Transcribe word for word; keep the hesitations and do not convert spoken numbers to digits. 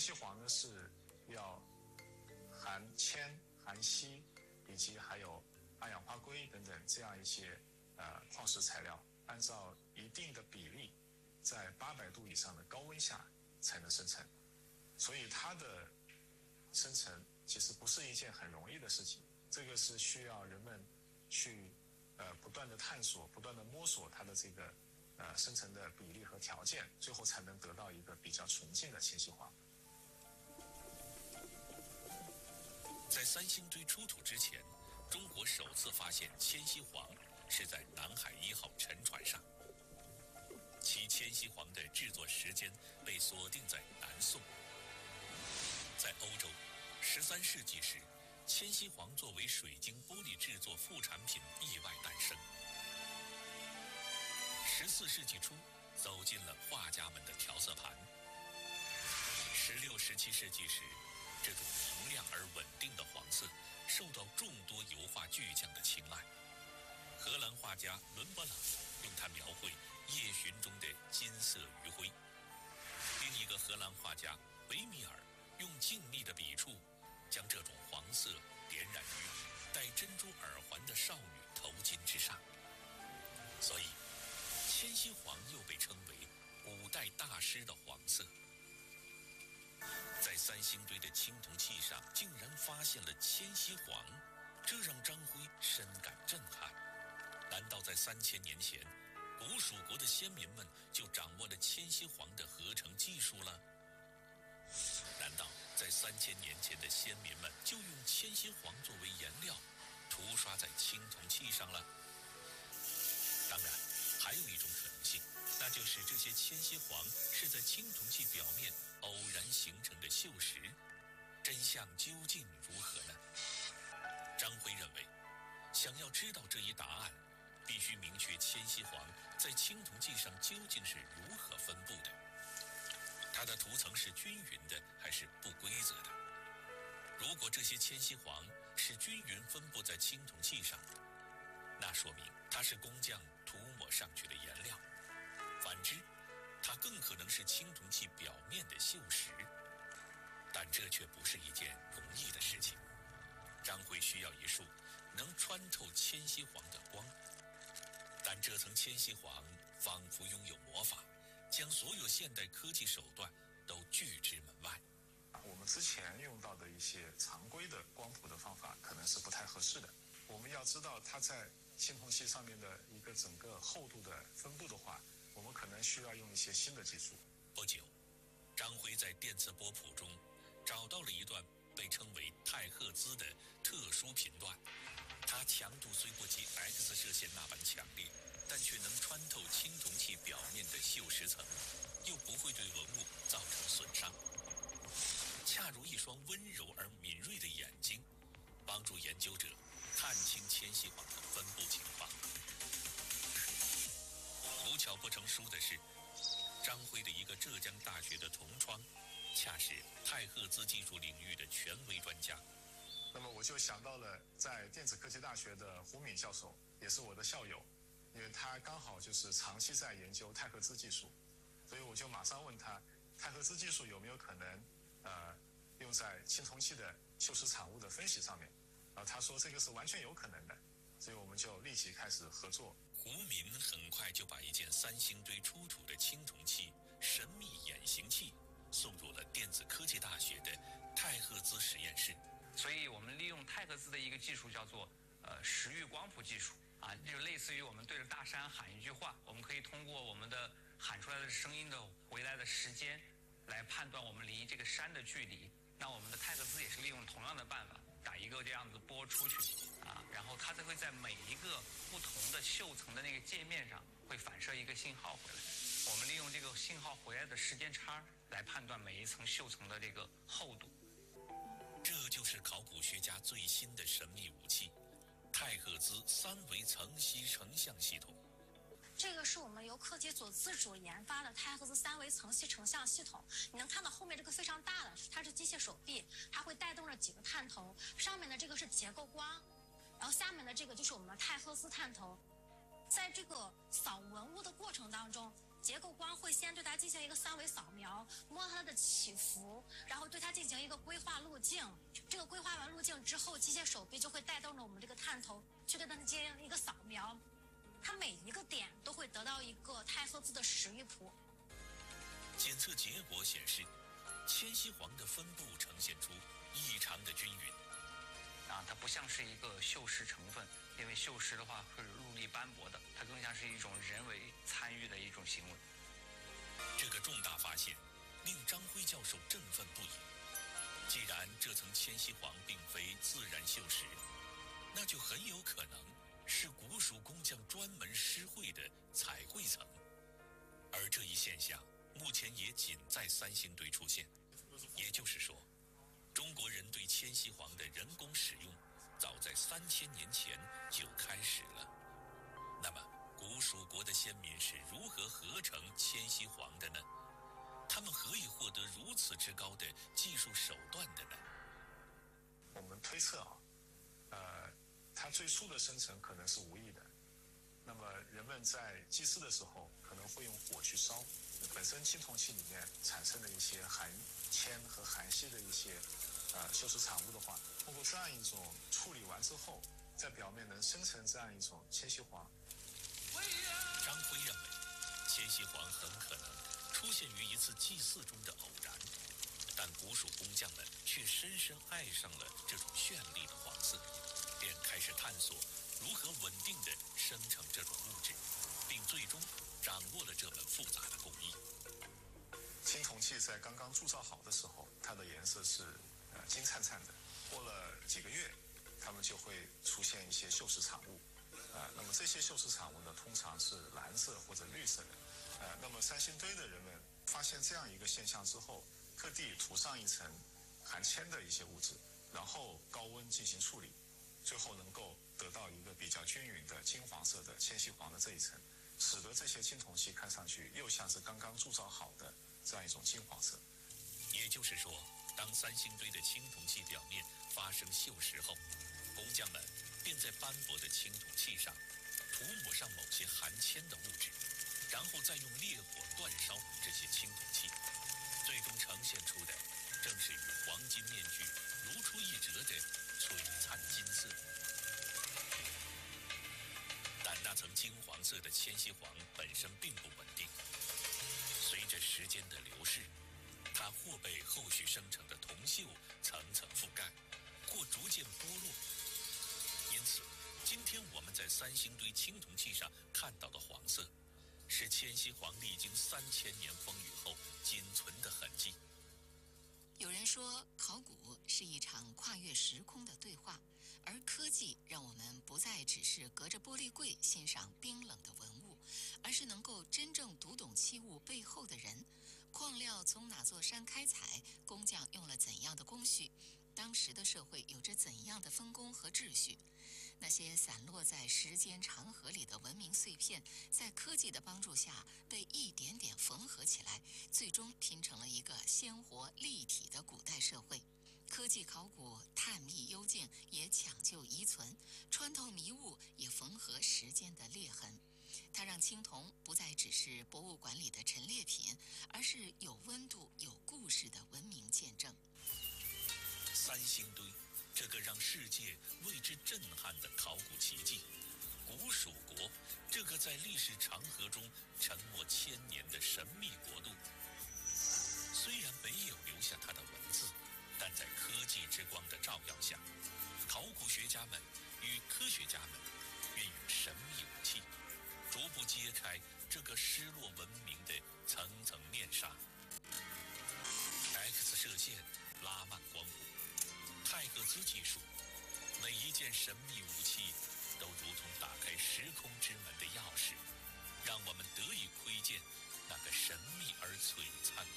锡黄呢是要含铅、含锡以及还有二氧化硅等等这样一些呃矿石材料，按照一定的比例，在八百度以上的高温下才能生成，所以它的生成其实不是一件很容易的事情，这个是需要人们去呃不断的探索、不断的摸索它的这个呃生成的比例和条件，最后才能得到一个比较纯净的铅锡黄。 在三星堆出土之前，中国首次发现铅锡黄是在南海一号沉船上，其铅锡黄的制作时间被锁定在南宋。在欧洲，十三世纪时，铅锡黄作为水晶玻璃制作副产品意外诞生。十四世纪初，走进了画家们的调色盘。十六、十七世纪时，这种明亮而稳定的黄色受到众多油画巨匠的青睐。荷兰画家伦勃朗用它描绘夜巡中的金色余晖，另一个荷兰画家维米尔用静谧的笔触将这种黄色点染于戴珍珠耳环的少女头巾之上。所以铅锡黄又被称为古代大师的黄色。在三星堆的青铜器上竟然发现了铅锡黄，这让张辉深感震撼。难道在三千年前，古蜀国的先民们就掌握了铅锡黄的合成技术了？难道在三千年前的先民们就用铅锡黄作为颜料，涂刷在青铜器上了？当然，还有一种可能性，那就是这些铅锡黄是在青铜器表面偶然形成的锈蚀。真相究竟如何呢？张辉认为，想要知道这一答案，必须明确铅锡黄在青铜器上究竟是如何分布的。它的涂层是均匀的还是不规则的？如果这些铅锡黄是均匀分布在青铜器上，那说明它是工匠涂抹上去的颜料；反之，它更可能是青铜器表面的锈蚀。但这却不是一件容易的事情。张辉需要一束能穿透铅锡黄的光，但这层铅锡黄仿佛拥有魔法，将所有现代科技手段都拒之门外。 我们之前用到的一些常规的光谱的方法可能是不太合适的。我们要知道它在青铜器上面的一个整个厚度的分布的话，我们可能需要用一些新的技术。 不久，张辉在电磁波谱中找到了一段被称为太赫兹的特殊频段，它强度虽不及 X 射线那般强烈，但却能穿透青铜器表面的锈蚀层，又不会对文物造成损伤，恰如一双温柔而敏锐的眼睛，帮助研究者看清铅锡黄的分布情况。无巧不成书的是，张辉的一个浙江大学的同窗，恰是太赫兹技术领域的权威专家。 那么我就想到了在电子科技大学的胡敏教授，也是我的校友，因为他刚好就是长期在研究太赫兹技术，所以我就马上问他，太赫兹技术有没有可能呃用在青铜器的锈蚀产物的分析上面？然后他说这个是完全有可能的，所以我们就立即开始合作。 胡敏很快就把一件三星堆出土的青铜器神秘眼形器送入了电子科技大学的太赫兹实验室。 所以我们利用太赫兹的一个技术叫做呃时域光谱技术啊，就类似于我们对着大山喊一句话，我们可以通过我们的喊出来的声音的回来的时间来判断我们离这个山的距离。那我们的太赫兹也是利用同样的办法，打一个这样子波出去啊，然后它就会在每一个不同的锈层的那个界面上会反射一个信号回来。我们利用这个信号回来的时间差来判断每一层锈层的这个厚度。 这就是考古学家最新的神秘武器——太赫兹三维层析成像系统。 这个是我们由科技组自主研发的太赫兹三维层析成像系统。你能看到后面这个非常大的，它是机械手臂，它会带动着几个探头，上面的这个是结构光，然后下面的这个就是我们的太赫兹探头。在这个扫文物的过程当中， 结构光会先对它进行一个三维扫描，摸它的起伏，然后对它进行一个规划路径。这个规划完路径之后，机械手臂就会带动着我们这个探头去对它进行一个扫描，它每一个点都会得到一个太赫兹的时域谱。 检测结果显示，铅锡黄的分布呈现出异常的均匀。 啊，它不像是一个锈蚀成分，因为锈蚀的话会入力斑驳的，它更像是一种人为参与的一种行为。 这个重大发现令张辉教授振奋不已。既然这层铅锡黄并非自然锈蚀，那就很有可能是古蜀工匠专门施绘的彩绘层。而这一现象目前也仅在三星堆出现，也就是说，中国人对铅锡黄的人工使用早在三千年前就开始了。那么古蜀国的先民是如何合成铅锡黄的呢？他们何以获得如此之高的技术手段的呢？ 我们推测啊，呃，它最初的生成可能是无意的。那么人们在祭祀的时候可能会用火去烧，本身青铜器里面产生的一些含铅和含锡的一些呃锈蚀产物的话，通过这样一种处理完之后，在表面能生成这样一种铅锡黄。 张辉认为，铅锡黄很可能出现于一次祭祀中的偶然，但古蜀工匠们却深深爱上了这种绚丽的黄色，便开始探索如何稳定地生成这种物质，并最终掌握了这门复杂的工艺。 青铜器在刚刚铸造好的时候，它的颜色是呃金灿灿的，过了几个月，它们就会出现一些锈蚀产物。呃，那么这些锈蚀产物呢，通常是蓝色或者绿色的。呃，那么三星堆的人们发现这样一个现象之后，特地涂上一层含铅的一些物质，然后高温进行处理，最后能够得到一个比较均匀的金黄色的铅锡黄的这一层，使得这些青铜器看上去又像是刚刚铸造好的这样一种金黄色。 也就是说，当三星堆的青铜器表面发生锈蚀后，工匠们便在斑驳的青铜器上涂抹上某些含铅的物质，然后再用烈火煅烧这些青铜器，最终呈现出的正是与黄金面具如出一辙的璀璨金色。但那层金黄色的铅锡黄本身并不稳定，随着时间的流逝，它或被后续生成的铜锈层层覆盖，或逐渐剥落。因此，今天我们在三星堆青铜器上看到的黄色，是铅锡黄历经三千年风雨后仅存的痕迹。 有人说，考古是一场跨越时空的对话，而科技让我们不再只是隔着玻璃柜欣赏冰冷的文物，而是能够真正读懂器物背后的人。矿料从哪座山开采，工匠用了怎样的工序，当时的社会有着怎样的分工和秩序。那些散落在时间长河里的文明碎片，在科技的帮助下被一点点缝合起来，最终拼成了一个鲜活立体的古代社会。科技考古探秘幽静，也抢救遗存，穿透迷雾，也缝合时间的裂痕。它让青铜不再只是博物馆里的陈列品，而是有温度、有故事的文明见证。 三星堆，这个让世界为之震撼的考古奇迹，古蜀国，这个在历史长河中沉没千年的神秘国度，虽然没有留下它的文字，但在科技之光的照耀下，考古学家们与科学家们运用神秘武器，逐步揭开这个失落文明的层层面纱。X 射线拉慢光谱，太赫兹技术，每一件神秘武器都如同打开时空之门的钥匙，让我们得以窥见那个神秘而璀璨